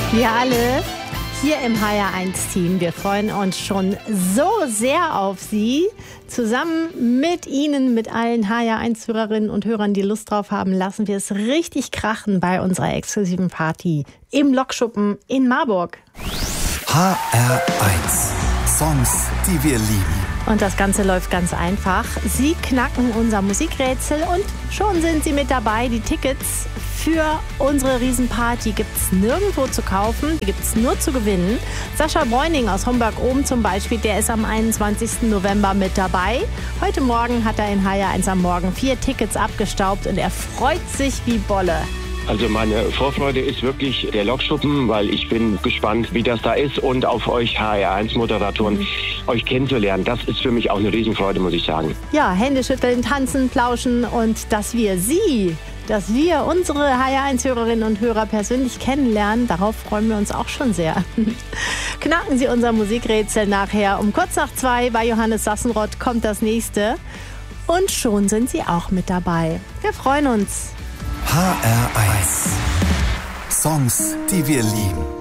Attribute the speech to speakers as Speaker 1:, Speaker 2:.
Speaker 1: Wir alle hier im HR1-Team, wir freuen uns schon so sehr auf Sie. Zusammen mit Ihnen, mit allen HR1-Hörerinnen und Hörern, die Lust drauf haben, lassen wir es richtig krachen bei unserer exklusiven Party im Lokschuppen in Marburg.
Speaker 2: HR1 Songs, die wir lieben.
Speaker 1: Und das Ganze läuft ganz einfach. Sie knacken unser Musikrätsel und schon sind Sie mit dabei. Die Tickets für unsere Riesenparty gibt es nirgendwo zu kaufen, die gibt es nur zu gewinnen. Sascha Bräuning aus Homburg-Oben zum Beispiel, der ist am 21. November mit dabei. Heute Morgen hat er in HR1 am Morgen 4 Tickets abgestaubt und er freut sich wie Bolle.
Speaker 3: Also meine Vorfreude ist wirklich der Lokschuppen, weil ich bin gespannt, wie das da ist und auf euch HR1-Moderatoren, euch kennenzulernen. Das ist für mich auch eine Riesenfreude, muss ich sagen.
Speaker 1: Ja, Hände schütteln, tanzen, plauschen und dass wir unsere HR1-Hörerinnen und Hörer persönlich kennenlernen, darauf freuen wir uns auch schon sehr. Knacken Sie unser Musikrätsel nachher um kurz nach 2 bei Johannes Sassenroth kommt das nächste. Und schon sind Sie auch mit dabei. Wir freuen uns.
Speaker 2: HR1 Songs, die wir lieben.